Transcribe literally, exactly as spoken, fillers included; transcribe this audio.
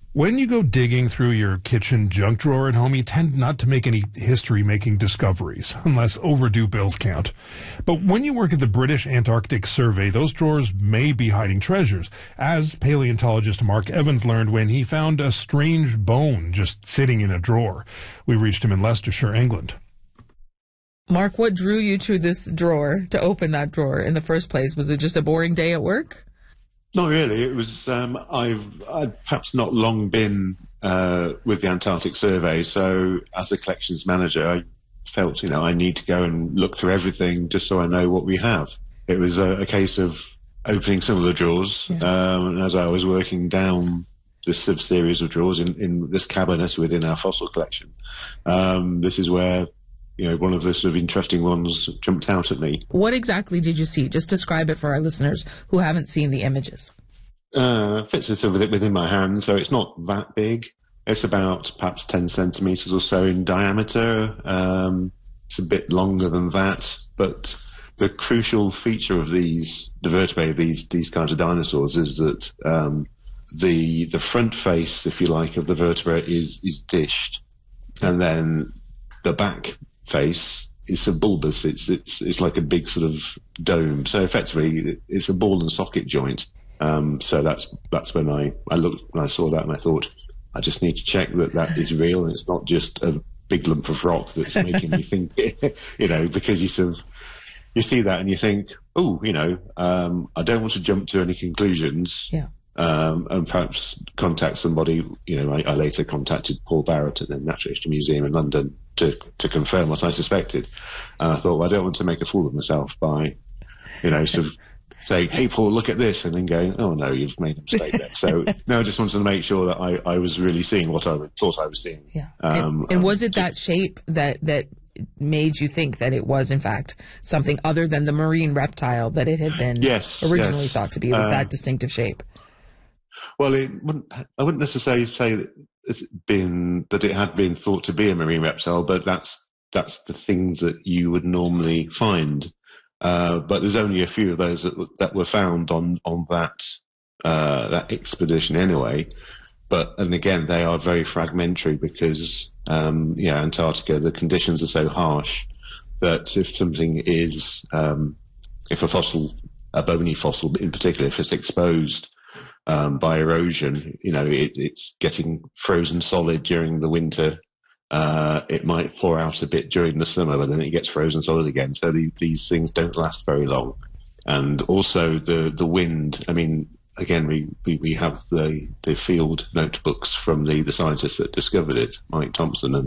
When you go digging through your kitchen junk drawer at home, you tend not to make any history-making discoveries, unless overdue bills count. But when you work at the British Antarctic Survey, those drawers may be hiding treasures, as paleontologist Mark Evans learned when he found a strange bone just sitting in a drawer. We reached him in Leicestershire, England. Mark, what drew you to this drawer, to open that drawer in the first place? Was it just a boring day at work? Not really. It was, um, I've I'd perhaps not long been uh, with the Antarctic Survey, so as a collections manager, I felt, you know, I need to go and look through everything just so I know what we have. It was a, a case of opening some of the drawers, yeah. um, and as I was working down this sub-series of drawers in, in this cabinet within our fossil collection, um, this is where, you know, one of the sort of interesting ones jumped out at me. What exactly did you see? Just describe it for our listeners who haven't seen the images. Uh, fits it within my hand, so it's not that big. It's about perhaps ten centimetres or so in diameter. Um, it's a bit longer than that, but the crucial feature of these, the vertebrae, these these kinds of dinosaurs, is that um, the the front face, if you like, of the vertebra is is dished, and then the back face is a bulbous. It's it's it's like a big sort of dome. So effectively, it's a ball and socket joint. Um, so that's that's when I I looked and I saw that and I thought, I just need to check that that is real and it's not just a big lump of rock that's making me think it, you know, because you sort of you see that and you think, oh, you know, um, I don't want to jump to any conclusions. Yeah. Um, and perhaps contact somebody. You know, I, I later contacted Paul Barrett at the Natural History Museum in London to, to confirm what I suspected. And I thought, well, I don't want to make a fool of myself by, you know, sort of saying, hey, Paul, look at this, and then going, oh, no, you've made a mistake there. So, no, I just wanted to make sure that I, I was really seeing what I thought I was seeing. Yeah. Um, and, and was it that shape that, that made you think that it was, in fact, something other than the marine reptile that it had been yes, originally yes. thought to be? It was uh, that distinctive shape? Well, it wouldn't, I wouldn't necessarily say that it's been that it had been thought to be a marine reptile, but that's that's the things that you would normally find. Uh, but there's only a few of those that, that were found on on that uh, that expedition anyway. But and again, they are very fragmentary because um, yeah, Antarctica, the conditions are so harsh that if something is um, if a fossil, a bony fossil in particular, if it's exposed Um, by erosion, you know, it, it's getting frozen solid during the winter. Uh, it might thaw out a bit during the summer, but then it gets frozen solid again. So the, these things don't last very long. And also the, the wind, I mean, again, we, we, we have the, the field notebooks from the, the scientists that discovered it, Mike Thompson, and